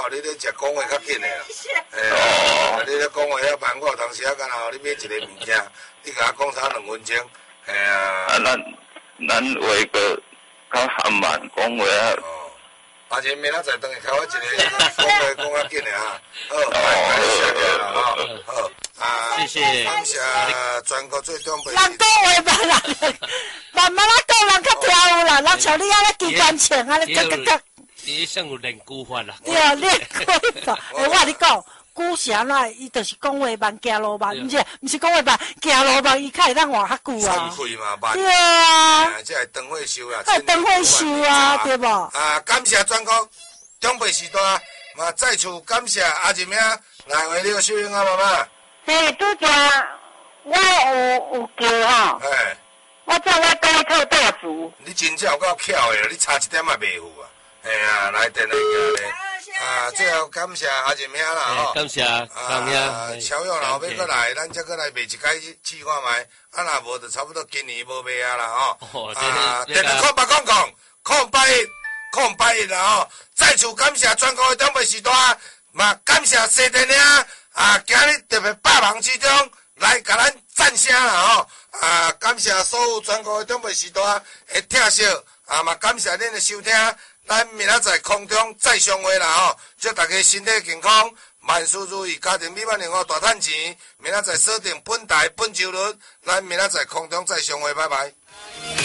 哦，你咧食讲话较紧的啦。哦，你咧讲话遐慢，我当时啊，敢若你买一个物件，你甲我讲差2分钟，哎呀。 啊，咱话个较含慢讲话啊。 哦，阿姐明仔载等下开我一个讲话讲较紧的哈。好，谢谢啦，好。啊， 谢谢。 感谢全国最长辈。 人讲话慢啦，慢慢啊讲人较跳有啦，人像你安尼机关枪安尼， 伊算有练句法啦。 对啊，练句法。我甲你讲，古时啊，伊就是讲话慢，行路慢，毋是讲话慢，行路慢，伊较会当活较久啊。 惭愧嘛，慢。 对啊。 这系长会寿啦。 长会寿啊，对无？ 啊，感谢全国长辈时代，嘛再次感谢阿仁兄来为了秀英啊妈妈。 嘿，拄则我有叫吼，我叫我改套大厨。 你真正有够巧的，你差一点也袂赴啊！哎呀，来电来个咧，啊，最后感谢阿仁兄啦吼， 感谢阿兄。 超勇若后要过来，咱再过来卖一摆试看卖，啊若无就差不多今年无卖啊啦吼。啊，电话08000881啦吼，再次感谢全国的长辈时代，嘛感谢西电兄。啊，今日特别百忙之中来甲咱赞声啦吼！啊，感谢所有全国的长辈时代的听惜，啊嘛感谢恁的收听，咱明仔载空中再相会啦吼！祝大家身体健康，万事如意，家庭美满幸福，大赚钱！明仔载锁定本台本周日，咱明仔载空中再相会，拜拜。